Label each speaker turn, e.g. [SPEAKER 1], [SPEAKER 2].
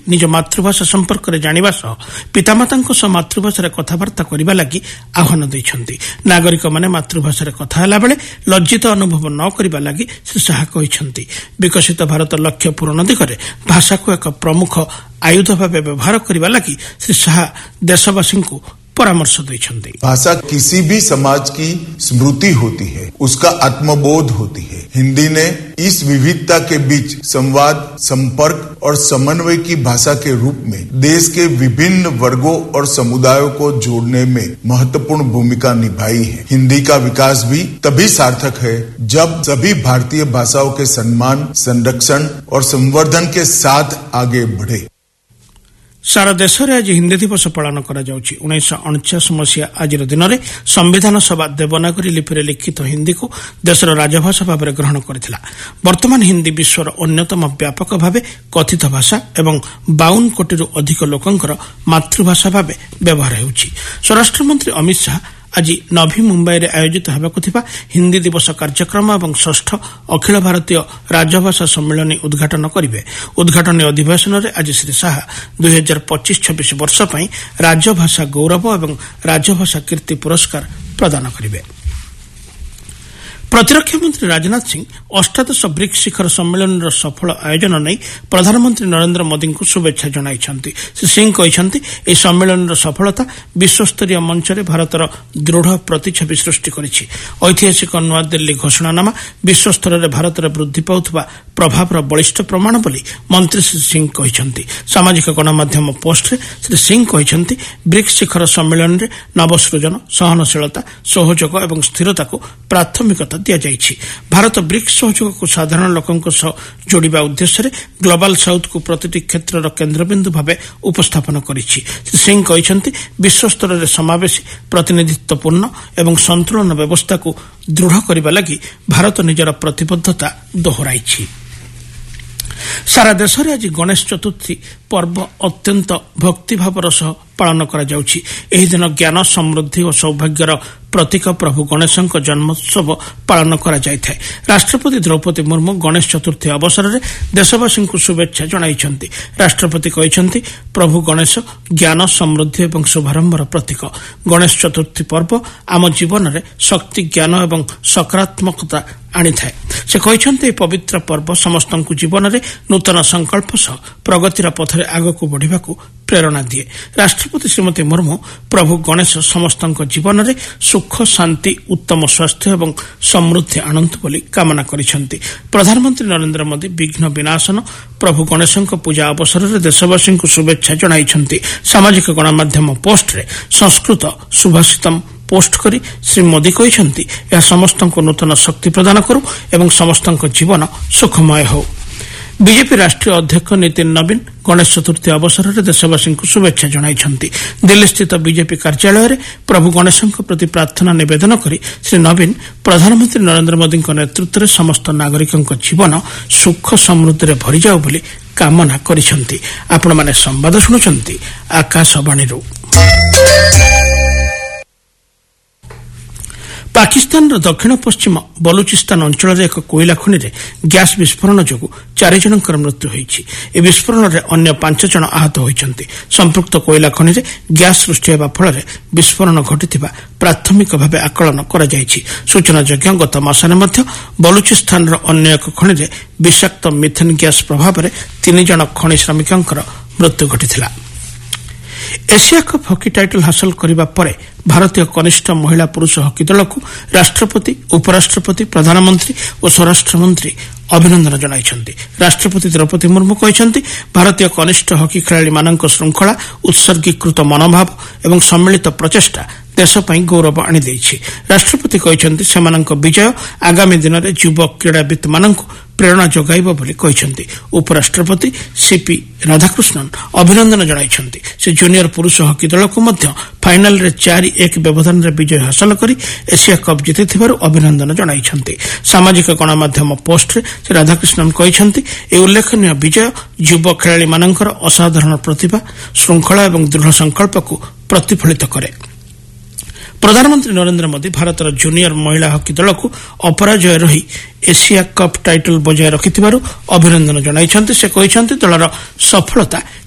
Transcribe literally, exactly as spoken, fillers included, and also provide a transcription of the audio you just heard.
[SPEAKER 1] निज मातृभाषा संपर्क में जानिबा सह पितामातांको सह मातृभाषा कथबार्ता करने लगी आह्वान दैछन्ति। नागरिक माने मातृभाषा कथा होला बेले लज्जित अनुभव न करने लगी श्री शाह कहिछन्ति। विकसित भारत लक्ष्य पूरण दिगरे भाषा को एक प्रमुख आयुध भाव व्यवहार करने लगी श्री शाह देशवासी को परामर्श दैछन्ति।
[SPEAKER 2] भाषा किसी भी समाज की स्मृति होती है, उसका आत्मबोध होती है। हिंदी ने इस विविधता के बीच संवाद, संपर्क और समन्वय की भाषा के रूप में देश के विभिन्न वर्गों और समुदायों को जोड़ने में महत्वपूर्ण भूमिका निभाई है। हिंदी का विकास भी तभी सार्थक है जब सभी भारतीय भाषाओं के सम्मान, संरक्षण और संवर्धन के साथ आगे बढ़े।
[SPEAKER 1] सारा देश में आज हिंदी दिवस पालन करा जाउछि। उन्नीस अड़चाश मसीहा आज दिन में संविधान सभा देवनागरी लिपि लिखित हिंदी को देशर राजभाषा भाव में ग्रहण करथिला। वर्तमान हिंदी विश्वर अन्यतम व्यापक भाव कथित भाषा एवं बावन कोटी अधिक लोकंकर मातृभाषा भाव व्यवहार हेउछि। स्वराष्ट्र मंत्री अमित शाह आज नवी मुंबई में आयोजित होबाकु थिबा हिंदी दिवस कार्यक्रम एवं षष्ठ अखिल भारतीय राजभाषा सम्मेलन उद्घाटन करिवे। उद्घाटन अधिवेशन में आज श्री शाह दुई हजार पच्चीस छब्बीस वर्ष पर राजभाषा गौरव एवं राजभाषा कीर्ति पुरस्कार प्रदान करिवे। प्रतिरक्षा मंत्री राजनाथ सिंह अष्टादश ब्रिक्स शिखर सम्मेलन सफल आयोजन नहीं प्रधानमंत्री नरेंद्र मोदी को शुभेच्छा जणाइछन्ति। श्री सिंह कहिछन्ति ଏହି ସମ୍ମିଳନୀର ସଫଳତା ବିଶ୍ୱସ୍ତରୀୟ ମଞ୍ଚରେ ଭାରତର ଦୃଢ ପ୍ରତିଛବି ସୃଷ୍ଟି କରିଛି। ଐତିହାସିକ ନୂଆଦିଲ୍ଲୀ ଘୋଷଣାନାମା ବିଶ୍ୱସ୍ତରରେ ଭାରତରେ ବୃଦ୍ଧି ପାଉଥିବା ପ୍ରଭାବର ବଳିଷ୍ଠ ପ୍ରମାଣ ବୋଲି ମନ୍ତ୍ରୀ ଶ୍ରୀ ସିଂହ କହିଛନ୍ତି। ସାମାଜିକ ଗଣମାଧ୍ୟମ ପୋଷ୍ଟରେ ଶ୍ରୀ ସିଂହ କହିଛନ୍ତି ବ୍ରିକ୍ସ ଶିଖର ସମ୍ମିଳନୀରେ ନବସୃଜନ, ସହନଶୀଳତା, ସହଯୋଗ ଏବଂ ସ୍ଥିରତାକୁ ପ୍ରାଥମିକତା ଦିଆଯାଇଛି। ଭାରତ ବ୍ରିକ୍ସ ସହଯୋଗକୁ ସାଧାରଣ ଲୋକଙ୍କ ସହ ଯୋଡ଼ିବା ଉଦ୍ଦେଶ୍ୟରେ ଗ୍ଲୋବାଲ ସାଉଥକୁ ପ୍ରତିଟି କ୍ଷେତ୍ରର କେନ୍ଦ୍ରବିନ୍ଦୁ ଭାବେ ଉପସ୍ଥାପନ କରିଛି। ଶ୍ରୀ ସିଂହ କହିଛନ୍ତି ବିଶ୍ୱସ୍ତରରେ ସମାବେଶୀ, ପ୍ରତିନିଧିତ୍ୱପୂର୍ଣ୍ଣ ଏବଂ ସନ୍ତୁଳନ ବ୍ୟବସ୍ଥାକୁ ଦୃଢ଼ କରିବା ଲାଗି ଭାରତ ନିଜର ପ୍ରତିବଦ୍ଧତା ଦୋହରାଇଛି। सारा देश में आज गणेश चतुर्थी पर्व अत्यंत भक्तिभावर सह पालन करा जाउछि। एही दिन ज्ञान, समृद्धि और सौभाग्यर प्रतीक प्रभु गणेशों जन्मोत्सव पालन करा जायଥାଏ। राष्ट्रपति द्रौपदी मुर्मू गणेश चतुर्थी अवसर में देशवासी को शुभेच्छा जणाइछन्ति। राष्ट्रपति कहिछन्ति प्रभु गणेश ज्ञान, समृद्धि और शुभारंभर प्रतीक। गणेश चतुर्थी पर्व आम जीवन में शक्ति, ज्ञान और सकारात्मकता आनी थाए। से कहिछन्ति पवित्र पर्व समस्त जीवन में नूतन संकल्प सह प्रगतिर पथरे आगक बढ़ाक प्रेरणा दिए। राष्ट्रपति श्रीमती मुर्मू प्रभु गणेश समस्त जीवन में सुख, शांति, उत्तम स्वास्थ्य और समृद्धि आनंद बोली कामना करिसेंति। प्रधानमंत्री नरेंद्र मोदी विघ्न विनाशन प्रभु गणेशों पूजा अवसर में देशवासी को शुभेच्छा जणाइछन्ति। सामाजिक गणमाध्यम पोस्टरे संस्कृत सुभाषितम पोस्ट करी श्री मोदी कहिछन्ति यह समस्त नूतन शक्ति प्रदान करू एवं समस्त जीवन सुखमय हो। बीजेपी राष्ट्रीय अध्यक्ष नितिन नवीन गणेश चतुर्थी अवसर में देशवासी को शुभेच्छा जणाइछन्ति। दिल्ली स्थित बीजेपी कार्यालय में प्रभु गणेशों प्रति प्रार्थना निवेदन करी श्री नवीन प्रधानमंत्री नरेंद्र मोदी नेतृत्व में समस्त नागरिकों जीवन सुख समृद्धि में भरी जाऊ बोली कामना करिसेंति। आपण माने संवाद शुणुचंती आकाशवाणी। पाकिस्तान दक्षिण पश्चिम बलुचिस्तान अंचल एक कोयला खनि में ग्यास विस्फोरण जो चार जनकर मृत्यु होइछि। ए विस्फोरण में अन्य पांच जन आहत होइछन्ति। संपृक्त कोयला खनि में ग्यास सृष्टि होगा फल विस्फोरण घटिथिबा प्राथमिक भाव आकलन करा जायछि। सूचनायोग्य गत मासरे मध्य बलुचिस्तान अन्य एक खनि में विषाक्त मिथेन ग्यास प्रभाव में तीन जन खनि श्रमिकंकर मृत्यु घटिथिला। एशिया कप हॉकी टाइटल हासिल करने पर भारतीय कनिष्ठ महिला पुरुष हॉकी दल को राष्ट्रपति, उपराष्ट्रपति, प्रधानमंत्री और स्वराष्ट्र मंत्री अभिनंदन जणाइछन्ति। राष्ट्रपति द्रौपदी मुर्मू कहिछन्ति भारतीय कनिष्ठ हॉकी खेलाड़ी मानक श्रृंखला, उत्सर्गीकृत मनोभाव एवं सम्मिलित प्रचेष्टा देश पई गौरव आनी देछि। राष्ट्रपति कहिछन्ति सेमानक विजय आगामी दिन में युवा क्रीड़ाविद मानक प्रेरणा जोगाइब बोली कहिछन्ति। उपराष्ट्रपति सीपी राधाकृष्णन अभिनंदन जणाइछन्ति। से जूनियर पुरुष हॉकी दल को मध्य फाइनाल रे चार एक व्यवधान रे विजय हासिल करी एशिया कप जीतिथिबारु अभिनंदन जणाइछन्ति। सामाजिक गणमाध्यम पोस्ट रे से राधाकृष्णन कहिछन्ति ए उल्लेखनीय विजय युवा खेलाड़ी मानकर असाधारण प्रतिभा, श्रृंखला एवं दृढ़ संकल्प को प्रतिफलित करे। प्रधानमंत्री नरेंद्र मोदी भारतर जूनियर महिला हॉकी दल को अपराजय रही एशिया कप टाइटल बजाय रखिथिबारु अभिनंदन जणाइछन्ति। से कहिछन्ति दलर सफलता